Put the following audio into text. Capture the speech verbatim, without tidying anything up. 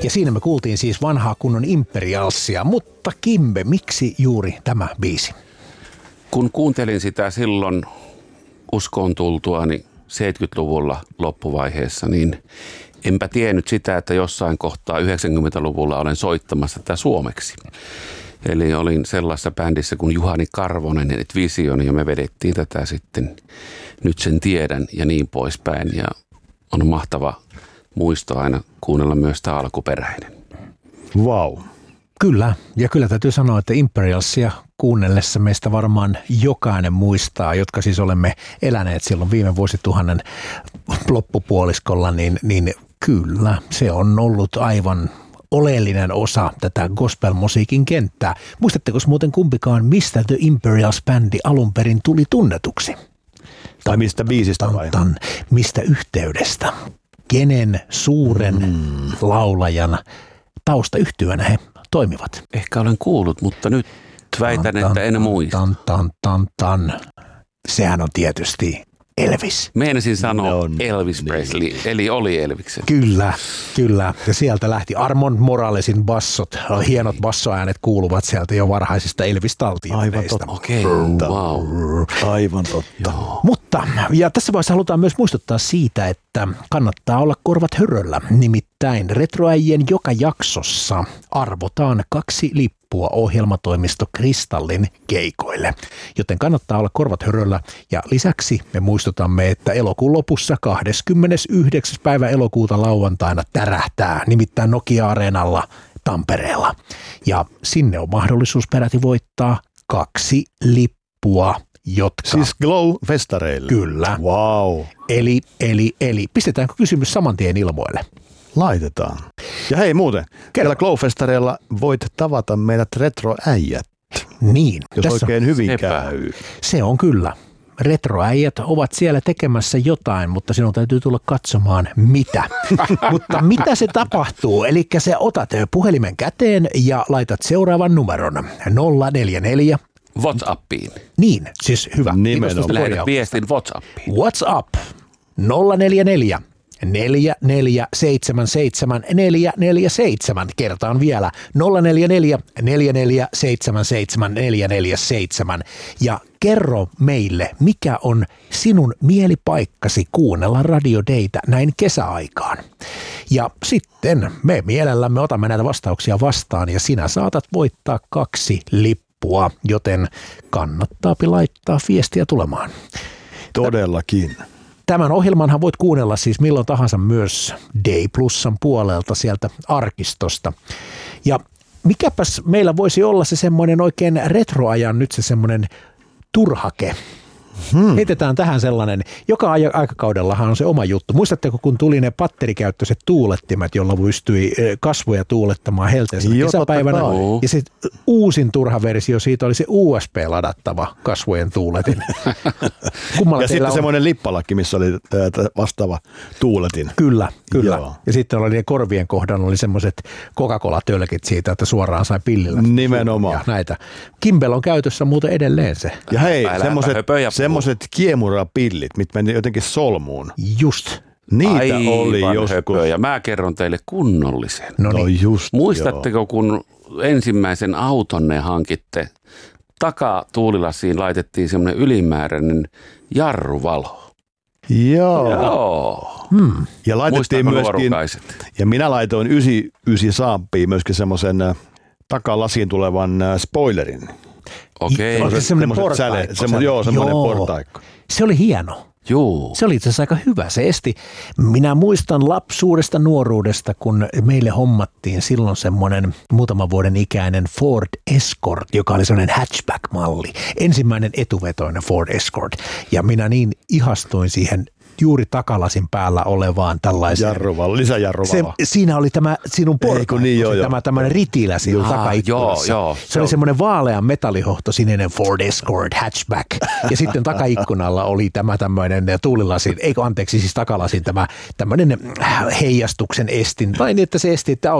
Ja siinä me kuultiin siis vanhaa kunnon Imperialsia, mutta Kimbe, miksi juuri tämä biisi? Kun kuuntelin sitä silloin uskoon tultuani seitsemänkymmentäluvulla loppuvaiheessa, niin enpä tiennyt sitä, että jossain kohtaa yhdeksänkymmentäluvulla olen soittamassa tätä suomeksi. Eli olin sellaisessa bändissä kuin Juhani Karvonen, et Vision, ja me vedettiin tätä sitten Nyt sen tiedän ja niin poispäin. Ja on mahtava muisto aina kuunnella myös tämä alkuperäinen. Wow. Kyllä, ja kyllä täytyy sanoa, että Imperialsia kuunnellessa meistä varmaan jokainen muistaa, jotka siis olemme eläneet silloin viime vuosituhannen loppupuoliskolla, niin, niin kyllä se on ollut aivan oleellinen osa tätä gospel-musiikin kenttää. Muistatteko muuten kumpikaan, mistä The Imperials-bändi alun perin tuli tunnetuksi? Tai mistä biisistä vai? Tan, mistä yhteydestä? Kenen suuren mm. laulajan taustayhtyönä he toimivat? Ehkä olen kuullut, mutta nyt väitän, tan, että en muista. Tan, tan, tan, tan. Sehän on tietysti Elvis. Meinasin sanoa no, Elvis Presley, niin. Eli oli Elviksen. Kyllä, kyllä. Ja sieltä lähti Armand Moralesin bassot. Hienot bassoäänet kuuluvat sieltä jo varhaisista Elvis-taltioineista. Aivan totta. Okei, okay. Wow. Aivan totta. Joo. Mutta, ja tässä vaiheessa halutaan myös muistuttaa siitä, että kannattaa olla korvat höröllä. Nimittäin Retroäijien joka jaksossa arvotaan kaksi lippua ohjelmatoimisto Kristallin keikoille. Joten kannattaa olla korvat höröllä. Ja lisäksi me muistutamme, että elokuun lopussa kahdeskymmenesyhdeksäs päivä elokuuta lauantaina tärähtää, nimittäin Nokia-areenalla Tampereella. Ja sinne on mahdollisuus peräti voittaa kaksi lippua, jotka... Siis Glow-festareille? Kyllä. Wow. Eli, eli, eli. Pistetäänkö kysymys saman tien ilmoille? Laitetaan. Ja hei muuten, siellä Glow-festareilla voit tavata meidät retroäijät. Niin. Jos tässä oikein hyvin sepä. käy. Se on kyllä. Retroäijät ovat siellä tekemässä jotain, mutta sinun täytyy tulla katsomaan mitä. Mutta mitä se tapahtuu? Eli sä otat puhelimen käteen ja laitat seuraavan numeron nolla neljä neljä. WhatsAppiin. Niin, siis hyvä. Nimenomaan. Lähetät viestin WhatsAppiin. WhatsApp nolla neljä neljä. neljä neljä seitsemän seitsemän neljä neljä seitsemän. Kertaan vielä nolla neljä neljä neljä neljä seitsemän seitsemän neljä neljä seitsemän. Ja kerro meille, mikä on sinun mielipaikkasi kuunnella Radio Daytä näin kesäaikaan. Ja sitten me mielellämme otamme näitä vastauksia vastaan ja sinä saatat voittaa kaksi lippua, joten kannattaapi laittaa viestiä tulemaan. Todellakin. Tämän ohjelmanhan voit kuunnella siis milloin tahansa myös Day Plusan puolelta sieltä arkistosta. Ja mikäpäs meillä voisi olla se semmoinen oikein retroajan nyt se semmoinen turhake. Hmm. Heitetään tähän sellainen, joka aikakaudellahan on se oma juttu. Muistatteko, kun tuli ne patterikäyttöiset tuulettimet, jolla pystyi kasvoja tuulettamaan helteisellä kesäpäivänä. Ja se uusin turha versio siitä oli se U S B-ladattava kasvojen tuuletin. Ja sitten on semmoinen lippalakki, missä oli vastaava tuuletin. Kyllä, kyllä. Joo. Ja sitten oli ne korvien kohdalla oli semmoiset Coca-Cola-tölkit siitä, että suoraan sai pillillä. Nimenomaan. Ja näitä. Kimbel on käytössä muuten edelleen se. Ja hei, semmoiset semmoiset kiemurapillit, mitkä meni jotenkin solmuun. Just. Niitä Aivan oli joskus. höpöä. Ja mä kerron teille kunnollisen. No niin. No just, Muistatteko, joo. kun ensimmäisen autonne hankitte, takatuulilasiin laitettiin semmoinen ylimääräinen jarruvalo. Joo. Joo. Hmm. Ja laitettiin Muistaako myöskin, nuorukaiset? ja minä laitoin yhdeksänkymmentäyhdeksän saampiin myöskin semmoisen takalasiin tulevan spoilerin. Okei. Okay. Semmoinen portaikko. Semmo, joo, semmoinen joo. portaikko. Se oli hieno. Joo. Se oli itse asiassa aika hyvä. Se esti. Minä muistan lapsuudesta, nuoruudesta, kun meille hommattiin silloin semmoinen muutaman vuoden ikäinen Ford Escort, joka oli semmoinen hatchback-malli. Ensimmäinen etuvetoinen Ford Escort. Ja minä niin ihastuin siihen juuri takalasin päällä olevaan tällaiseen. Jarruvalo, lisäjarruvalo. Se, siinä oli tämä sinun portaikko, niin, joo, tämä joo. tämmöinen ritilä siinä takaikkunassa. Joo, joo, se oli semmoinen vaalean metallihohto sininen Ford Escort hatchback. Ja sitten takaikkunalla oli tämä tämmöinen tuulilasin, eikö anteeksi siis takalasin tämä tämmöinen heijastuksen estin. Tai niin, että se esti, että